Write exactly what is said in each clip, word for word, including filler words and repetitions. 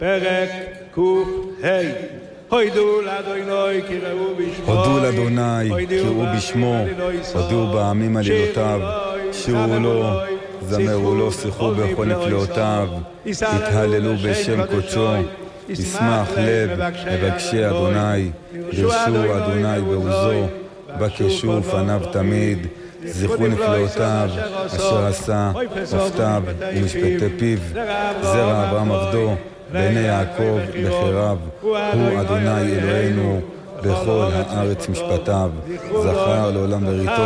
פרק ק"ה. הודו לאדוני קראו בשמו, הודו לאדוני קראו בשמו, הודו בעמים עלילותיו, שירו לו, זמרו לו, שיחו בכל נפלאותיו, התהללו בשם קודשו, ישמח לב מבקשי אדוני, דרשו אדוני בעוזו, בקשו פניו תמיד, זכרו נפלאותיו, אשר עשה, אופתיו ומשפטי פיו, זרע אברהם עבדו, בעיני יעקב בחיריו, הוא אדוני אלוהינו, בכל הארץ משפטיו, זכר לעולם בריתו,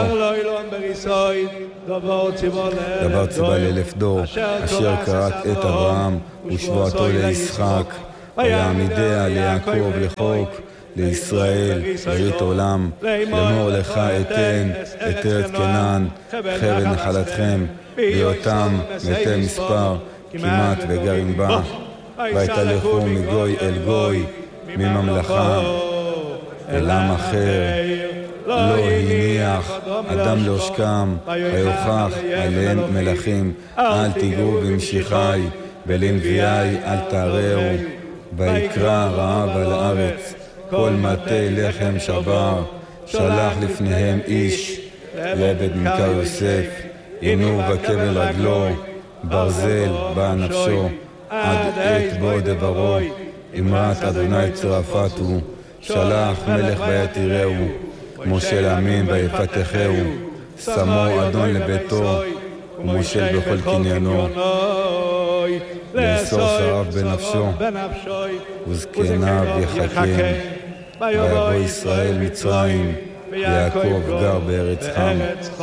דבר ציווה לאלף דור, אשר כרת את אברהם ושבועתו לישחק, ויעמידיה ליעקב לחוק, לישראל ברית עולם, לאמור לך אתן את ארץ כנען, חבל נחלתכם, בהיותם מתי מספר, כמעט וגרים בה, ויתהלכו מגוי אל גוי, מממלכה אל עם אחר, לא הניח אדם לעושקם, ויוכח עליהם מלכים, אל תיגעו במשיחי, ולנביאי אל תערערו, ויקרא רעב על הארץ, כל מטה לחם שבר, שלח לפניהם איש, לעבד ממכר יוסף, עינו וכבל רגלו, ברזל בא נפשו, עד עת בו דברו, אמרת אדוני צרפתו, שלח מלך ויתירהו, מושל עמים ויפתחהו, שמו אדון לביתו, ומושל בכל קניינו, לאסור שריו בנפשו, וזקניו יחכם, ויבוא ישראל מצרים, יעקב גר בארץ חם,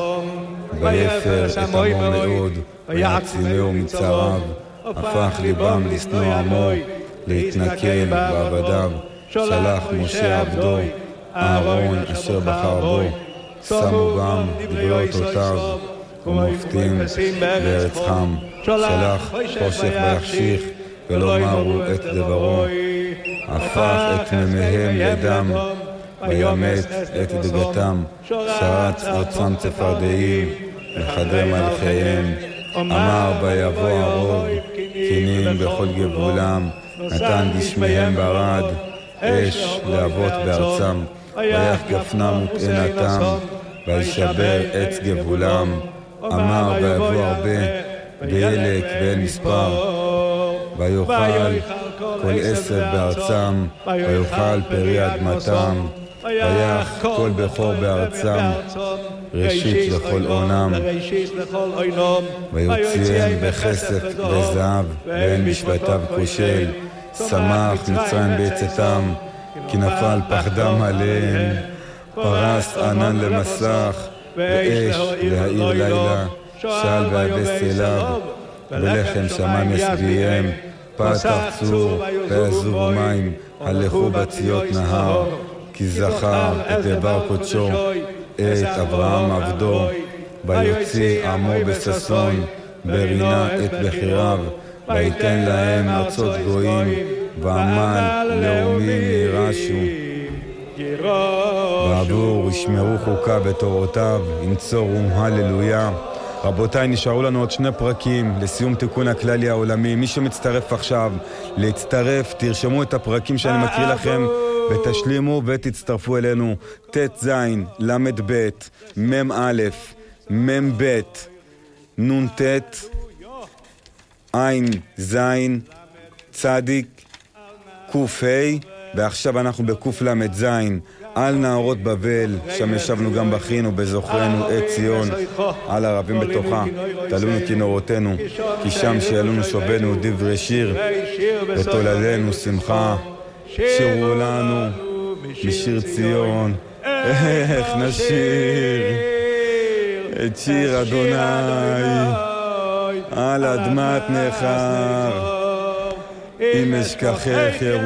ויפר את עמו מאוד, ויעצמהו מצריו, הפך ליבם לשנוא עמו, להתנכל בעבדיו, שלח משה עבדו, אהרון אשר בחר בו, שמו בם דברי אותותיו, ומופתים בארץ חם, שלח חושך ויחשיך, ולא מרו את דברו, הפך את מימיהם לדם, וימת את דגתם, שרץ ארצם צפרדעים, לחדרי מלכיהם, אמר ביבוא הרוב, כנים בכל גבולם, נתן גשמיהם ברד, אש להבות בארצם, ויח גפנם ותאנתם, וישבר עץ גבולם, אמר ויבוא הרבה, בילק ואין מספר, ויאכל כל עשב בארצם, ויאכל פרי אדמתם, ויח כל בכור בארצם, ראשית לכל עונם, ויוציאם בכסף וזהב, ואין משפטיו כושל, שמח מצרים בעצתם, כי נפל פחדם עליהם, פרס ענן למסך, ואש להאיר לילה, של ויבש אליו, ולחם שמיים ישביעם, פתח צור ויזובו מים, הלכו בציות נהר, כי זכר את דבר קודשו, את אברהם עבדו, ויוציא עמו בששון, ברינה את בחיריו, ויתן להם ארצות גויים, ועמל לאומים יירשו. ועבור ישמרו חוקה בתורותיו, ינצורו הללויה. רבותיי, נשארו לנו עוד שני פרקים לסיום תיקון הכללי העולמי. מי שמצטרף עכשיו, להצטרף, תרשמו את הפרקים שאני מקריא לכם, ותשלימו ותצטרפו אלינו. ת' זין, למד ב', מ' א', מ' ב', נ' ת', עין זין, צדיק, ק' ה', ועכשיו אנחנו בק' למד זין. על נהרות בבל, שם ישבנו גם בכינו בזוכרנו את ציון, על ערבים בתוכה, תלונו כנורותינו, כי שם שאלונו שובנו דברי שיר, ותולדנו שמחה, שירו לנו משיר ציון, איך נשיר את שיר אדוני, על אדמת נכר, אם אשכחך